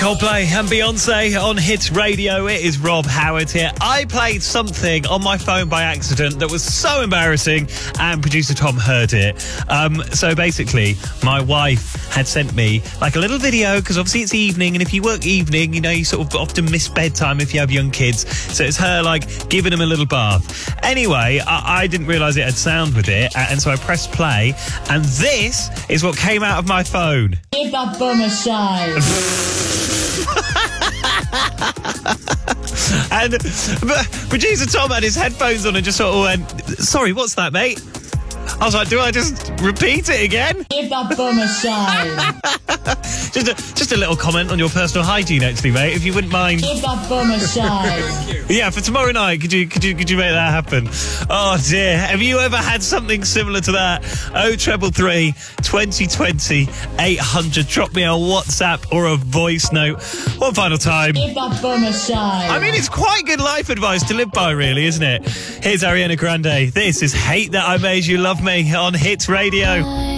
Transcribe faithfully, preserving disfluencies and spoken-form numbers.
Coldplay and Beyonce on Hits Radio. It is Rob Howard here. I played something on my phone by accident that was so embarrassing, and producer Tom heard it. Um, so basically, my wife had sent me like a little video, because obviously it's evening, and if you work evening, you know, you sort of often miss bedtime if you have young kids. So it's her like giving them a little bath. Anyway, I, I didn't realise it had sound with it, and so I pressed play, and this is what came out of my phone. Give that bum a shine. And but producer Tom had his headphones on and just sort of went, "Sorry, what's that, mate?" I was like, "Do I just repeat it again?" Give that bum a shine. just, a, just a little comment on your personal hygiene, actually, mate, if you wouldn't mind. Give that bum a shine. Yeah, for tomorrow night, could you could you could you make that happen? Oh dear, have you ever had something similar to that? Oh treble three twenty twenty eight hundred. Drop me a WhatsApp or a voice note. One final time. Give that bum a shine. I mean, it's quite good life advice to live by, really, isn't it? Here's Ariana Grande. This is Hate That I Made You Love Me on Hits Radio.